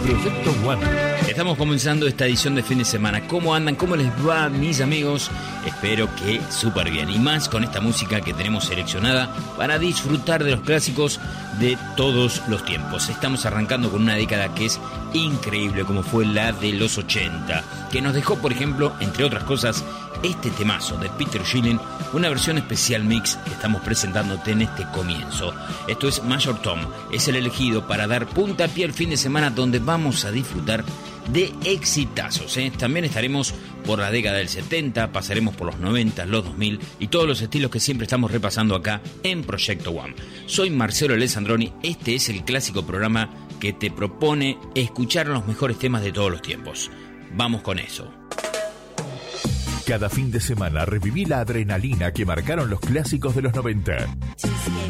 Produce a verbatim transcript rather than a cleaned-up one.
Proyecto One. Estamos comenzando esta edición de fin de semana. ¿Cómo andan? ¿Cómo les va, mis amigos? Espero que súper bien. Y más con esta música que tenemos seleccionada para disfrutar de los clásicos de todos los tiempos. Estamos arrancando con una década que es increíble, como fue la de los ochenta, que nos dejó, por ejemplo, entre otras cosas, este temazo de Peter Schilling, una versión especial mix que estamos presentándote en este comienzo. Esto es Major Tom, es el elegido para dar puntapié al fin de semana donde vamos a disfrutar de exitazos, ¿eh? También estaremos por la década del setenta, pasaremos por los noventa, los dos mil y todos los estilos que siempre estamos repasando acá en Proyecto One. Soy Marcelo Alessandroni, este es el clásico programa que te propone escuchar los mejores temas de todos los tiempos. Vamos con eso. Cada fin de semana reviví la adrenalina que marcaron los clásicos de los noventa.